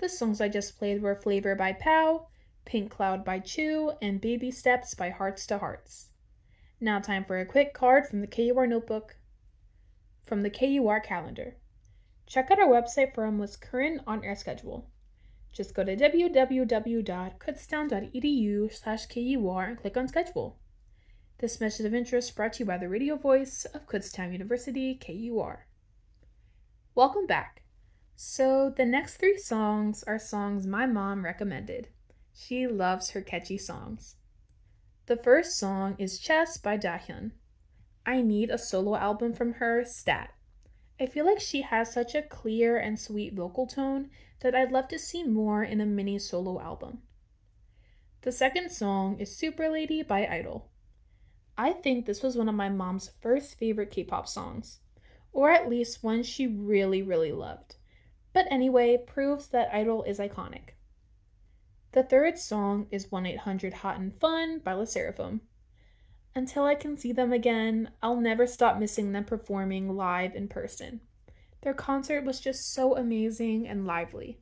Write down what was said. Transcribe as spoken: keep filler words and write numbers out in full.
The songs I just played were Flavor by Pow, Pink Cloud by Chew, and Baby Steps by Hearts to Hearts. Now time for a quick card from the K U R Notebook. From the K U R calendar. Check out our website for our most current on-air schedule. Just go to w w w dot kutztown dot e d u slash K U R and click on schedule. This message of interest brought to you by the radio voice of Kutztown University, K U R. Welcome back. So the next three songs are songs my mom recommended. She loves her catchy songs. The first song is Chess by Dahyun. I need a solo album from her, stat. I feel like she has such a clear and sweet vocal tone that I'd love to see more in a mini solo album. The second song is Super Lady by Idol. I think this was one of my mom's first favorite K-pop songs, or at least one she really, really loved. But anyway, proves that Idol is iconic. The third song is one eight hundred Hot and Fun by LE SSERAFIM. Until I can see them again, I'll never stop missing them performing live in person. Their concert was just so amazing and lively.